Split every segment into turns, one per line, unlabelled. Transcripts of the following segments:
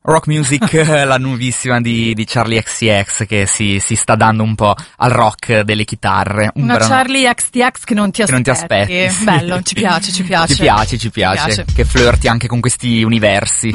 Rock Music, la nuovissima di Charlie XCX, che si sta dando un po' al rock delle chitarre.
Una Charlie XTX che non ti
aspetti. Sì.
Bello, ci piace.
Ci piace. Che flirti anche con questi universi.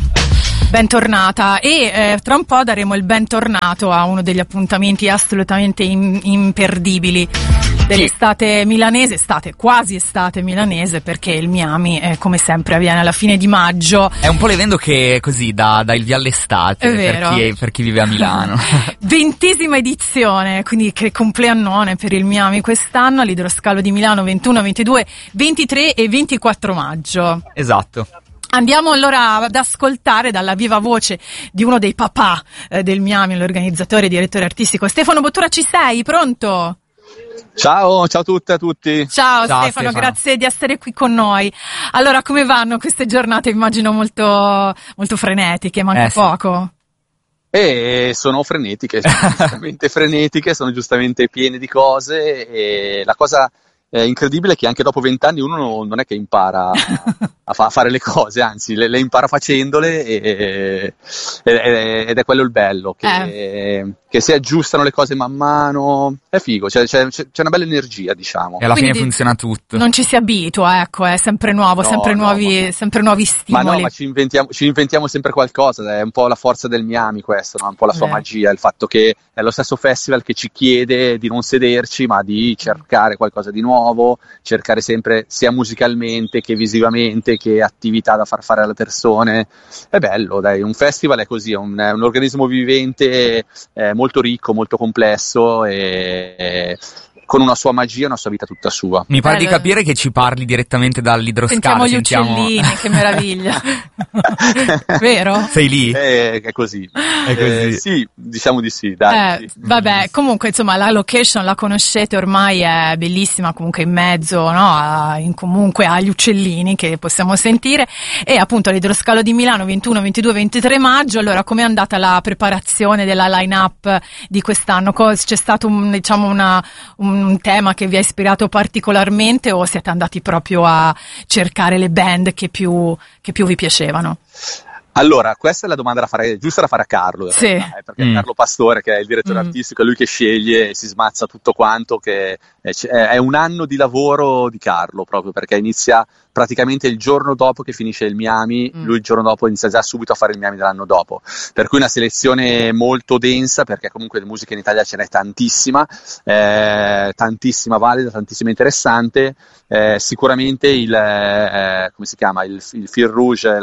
Bentornata. E tra un po' daremo il bentornato a uno degli appuntamenti assolutamente imperdibili dell'estate milanese, quasi estate milanese, perché il Miami, come sempre, avviene alla fine di maggio.
È un po' l'evento che così dà il via all'estate per chi vive a Milano.
20ª edizione, quindi che compleannone per il Miami quest'anno, all'Idroscalo di Milano 21, 22, 23 e 24 maggio.
Esatto.
Andiamo allora ad ascoltare dalla viva voce di uno dei papà del Miami, l'organizzatore e direttore artistico. Stefano Bottura, ci sei? Pronto?
Ciao a tutte e a tutti.
Ciao Stefano, grazie di essere qui con noi. Allora, come vanno queste giornate? Immagino molto, molto frenetiche, manca poco.
Sono frenetiche, sono giustamente frenetiche, sono giustamente piene di cose, e la cosa incredibile è che anche dopo 20 anni uno non è che impara a fare le cose, anzi le impara facendole, ed è quello il bello, che si aggiustano le cose man mano, è figo, c'è una bella energia, diciamo.
E alla fine funziona tutto.
Non ci si abitua, ecco, è sempre nuovo, sempre nuovi stimoli.
Ma ci inventiamo sempre qualcosa, è un po' la forza del Miami questo, no? Un po' la sua magia, il fatto che è lo stesso festival che ci chiede di non sederci, ma di cercare qualcosa di nuovo, cercare sempre sia musicalmente che visivamente, che attività da far fare alle persone. È bello, dai, un festival è così, è un organismo vivente, molto ricco, molto complesso, e con una sua magia, una sua vita tutta sua.
Mi pare di capire che ci parli direttamente dall'idroscalo.
Sentiamo gli uccellini, che meraviglia. Vero?
Sei lì?
È così. Sì, diciamo di sì, dai. Sì.
Vabbè, comunque insomma la location la conoscete ormai, è bellissima, comunque in mezzo, no? Comunque agli uccellini che possiamo sentire, e appunto all'Idroscalo di Milano 21, 22, 23 maggio. Allora, com'è andata la preparazione della line-up di quest'anno? C'è stato un tema che vi ha ispirato particolarmente, o siete andati proprio a cercare le band che più vi piacevano?
Allora, questa è la domanda giusta da fare a Carlo, perché Carlo Pastore, che è il direttore artistico, è lui che sceglie e si smazza tutto quanto, che è un anno di lavoro di Carlo, proprio perché inizia praticamente il giorno dopo che finisce il Miami, lui il giorno dopo inizia già subito a fare il Miami dell'anno dopo, per cui una selezione molto densa, perché comunque di musica in Italia ce n'è tantissima, tantissima valida, tantissima interessante. Sicuramente come si chiama, il fil rouge,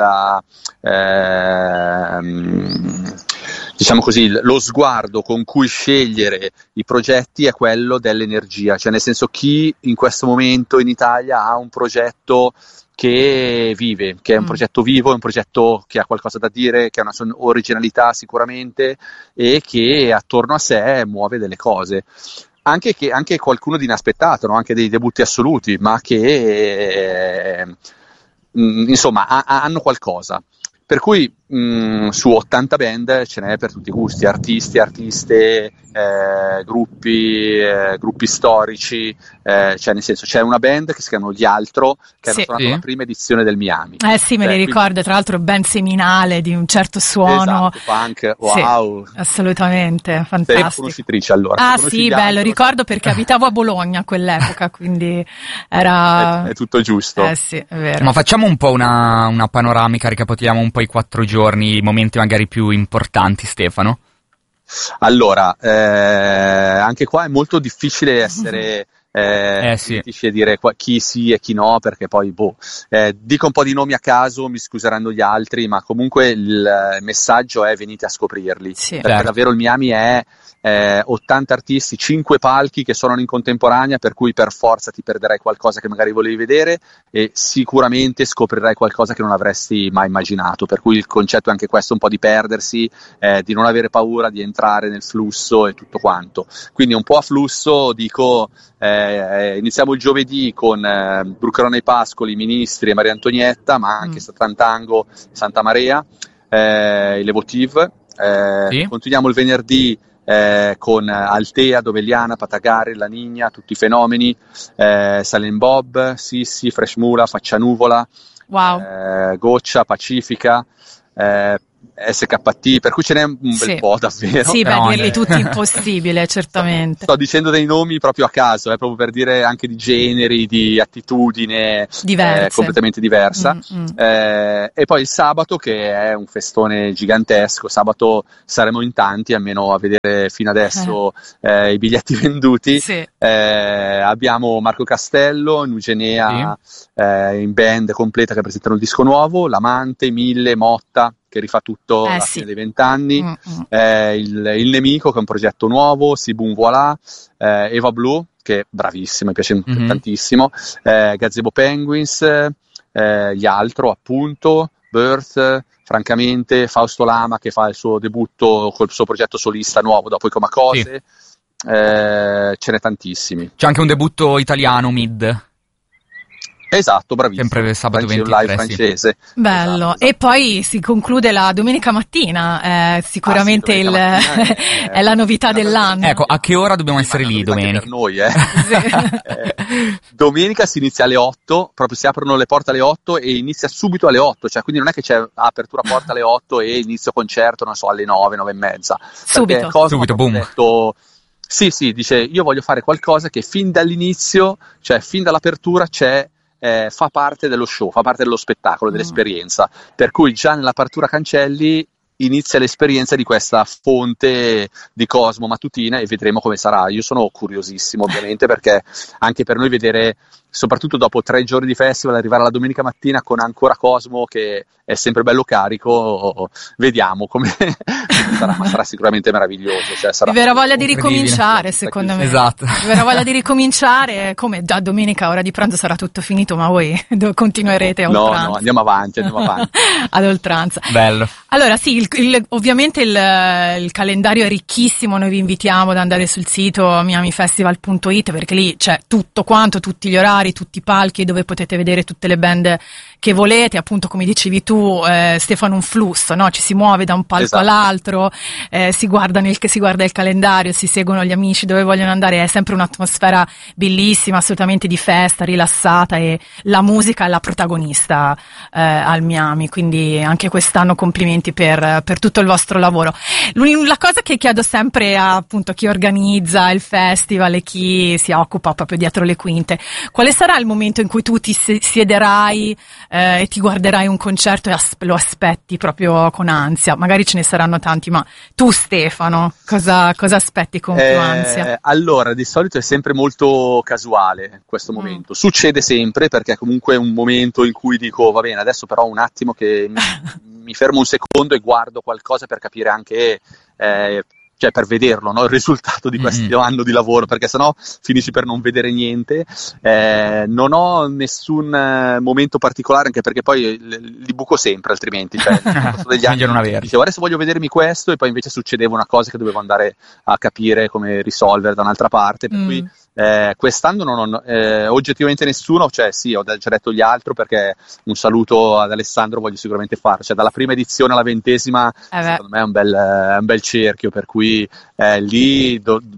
diciamo così, lo sguardo con cui scegliere i progetti è quello dell'energia, cioè nel senso, chi in questo momento in Italia ha un progetto che vive, che è un progetto vivo, è un progetto che ha qualcosa da dire, che ha una sua originalità sicuramente, e che attorno a sé muove delle cose. Anche qualcuno di inaspettato, no? Anche dei debutti assoluti, ma che insomma hanno qualcosa. Per cui su 80 band ce n'è per tutti i gusti, artisti, artiste, gruppi storici, cioè nel senso, c'è una band che si chiama Gli Altro, che hanno suonato la prima edizione del Miami.
Sì, me li ricordo, tra l'altro band seminale di un certo suono.
Esatto, punk, wow.
Sì, assolutamente, fantastico.
Sei conoscitrice allora?
Sì, bello, ricordo perché abitavo a Bologna a quell'epoca, quindi era...
È tutto giusto.
Sì, è vero.
Ma facciamo un po' una panoramica, ricapitoliamo un po' i 4 giorni, i momenti magari più importanti, Stefano.
Allora, anche qua è molto difficile essere difficile dire chi sì e chi no, perché poi dico un po' di nomi a caso, mi scuseranno gli altri, ma comunque il messaggio è: venite a scoprirli, perché davvero il Miami è 80 artisti, 5 palchi che suonano in contemporanea, per cui per forza ti perderai qualcosa che magari volevi vedere, e sicuramente scoprirai qualcosa che non avresti mai immaginato, per cui il concetto è anche questo, un po' di perdersi, di non avere paura, di entrare nel flusso e tutto quanto. Quindi un po' a flusso dico, iniziamo il giovedì con Brucherone ai Pascoli, Ministri e Maria Antonietta, ma anche Satrantango, Santa Maria, i Levotiv. Continuiamo il venerdì con Altea, Dovegliana, Patagari, La Nigna, tutti i fenomeni, Silent Bob, Sissi, Fresh Mula, Faccia Nuvola,
wow.
Goccia, Pacifica, SKT, per cui ce n'è un bel po' davvero.
Sì, dirli tutti impossibile, certamente.
Sto dicendo dei nomi proprio a caso, proprio per dire anche di generi, di attitudine completamente diversa. E poi il sabato, che è un festone gigantesco, sabato saremo in tanti, almeno a vedere fino adesso i biglietti venduti.
Sì.
Abbiamo Marco Castello, Nugenea in band completa che presentano il disco nuovo, L'Amante, Mille, Motta, che rifà tutto alla fine dei 20 anni, il Nemico, che è un progetto nuovo, Sibun Voilà, Eva Blue, che è bravissima, mi piace tantissimo, Gazebo Penguins, gli Altro, appunto, Birth, francamente, Fausto Lama, che fa il suo debutto col suo progetto solista nuovo dopo i Comacose, ce n'è tantissimi.
C'è anche un debutto italiano, Mid.
Esatto, bravissimo.
Sempre sabato 23,
live francese.
Bello. Esatto. E poi si conclude la domenica mattina, sicuramente è la novità dell'anno.
Ecco, a che ora dobbiamo essere lì domenica?
Per noi, domenica si inizia alle 8, proprio si aprono le porte alle 8 e inizia subito alle 8, cioè quindi non è che c'è apertura porta alle 8 e inizio concerto, non so, alle 9, 9 e mezza.
Subito, boom.
Detto, sì, dice, io voglio fare qualcosa che fin dall'inizio, cioè fin dall'apertura fa parte dello show, fa parte dello spettacolo, dell'esperienza, per cui già nell'apertura cancelli inizia l'esperienza di questa fonte di Cosmo mattutina e vedremo come sarà. Io sono curiosissimo ovviamente, perché anche per noi vedere, soprattutto dopo 3 giorni di festival, arrivare la domenica mattina con ancora Cosmo che è sempre bello carico, vediamo come sarà, ma sarà sicuramente meraviglioso. Cioè, sarà
mi verrà voglia di ricominciare, secondo me.
Esatto.
Mi verrà voglia di ricominciare, come già domenica ora di pranzo sarà tutto finito, ma voi continuerete a oltranza.
No, andiamo avanti.
Ad oltranza.
Bello.
Allora sì, ovviamente il calendario è ricchissimo, noi vi invitiamo ad andare sul sito miamifestival.it, perché lì c'è tutto quanto, tutti gli orari, tutti i palchi dove potete vedere tutte le band che volete, appunto come dicevi tu, Stefano, un flusso, no? Ci si muove da un palco all'altro, si guarda il calendario, si seguono gli amici dove vogliono andare, è sempre un'atmosfera bellissima, assolutamente di festa, rilassata, e la musica è la protagonista al Miami, quindi anche quest'anno complimenti per tutto il vostro lavoro. La cosa che chiedo sempre a appunto chi organizza il festival e chi si occupa proprio dietro le quinte: quale sarà il momento in cui tu ti siederai e ti guarderai un concerto e lo aspetti proprio con ansia? Magari ce ne saranno tanti, ma tu, Stefano, cosa aspetti con più ansia?
Allora, di solito è sempre molto casuale questo momento. Succede sempre, perché comunque è un momento in cui dico va bene, adesso però un attimo che mi fermo un secondo e guardo qualcosa per capire anche cioè per vederlo, no? Il risultato di questo anno di lavoro, perché sennò finisci per non vedere niente. Non ho nessun momento particolare, anche perché poi li buco sempre, altrimenti, cioè, degli anni
non avere.
Dicevo adesso voglio vedermi questo, e poi invece succedeva una cosa che dovevo andare a capire come risolvere da un'altra parte, per cui quest'anno non ho oggettivamente nessuno, cioè sì, ho già detto gli altri, perché un saluto ad Alessandro voglio sicuramente farlo, cioè dalla prima edizione alla 20ª secondo me è un bel cerchio, per cui lì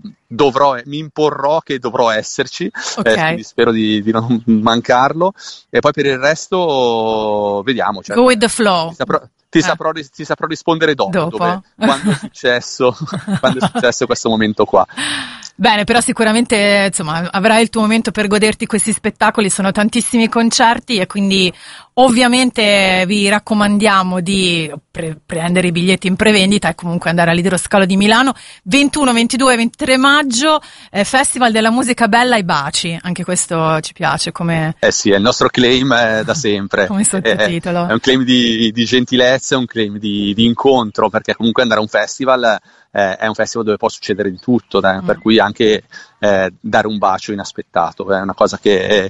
mi imporrò che dovrò esserci, quindi spero di non mancarlo, e poi per il resto vediamo, cioè,
go with the flow.
Ti saprò rispondere dopo. Quando è successo questo momento qua.
Bene, però sicuramente insomma avrai il tuo momento per goderti questi spettacoli, sono tantissimi concerti, e quindi ovviamente vi raccomandiamo di prendere i biglietti in prevendita e comunque andare all'Idroscalo di Milano 21, 22 e 23 maggio, Festival della musica bella ai baci, anche questo ci piace come...
sì, è il nostro claim da sempre.
Come sottotitolo.
È un claim di gentilezza, è un claim di incontro, perché comunque andare a un festival è un festival dove può succedere di tutto, per cui anche dare un bacio inaspettato è una cosa che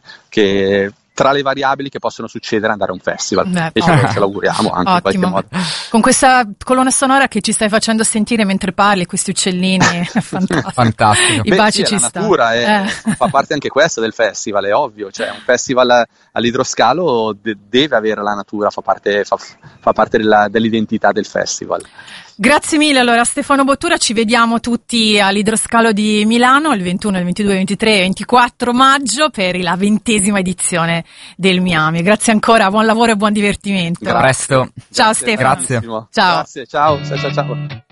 tra le variabili che possono succedere andare a un festival, e ce l'auguriamo anche in qualche modo.
Con questa colonna sonora che ci stai facendo sentire mentre parli, questi uccellini, è fantastico. I baci ci stanno.
La natura fa parte anche questa del festival, è ovvio, cioè un festival all'Idroscalo deve avere la natura, fa parte dell'identità del festival.
Grazie mille allora Stefano Bottura, ci vediamo tutti all'Idroscalo di Milano il 21, il 22, il 23 e il 24 maggio per la 20ª edizione del Miami. Grazie ancora, buon lavoro e buon divertimento.
A presto.
Ciao Stefano.
Grazie.
Ciao.
Grazie, ciao.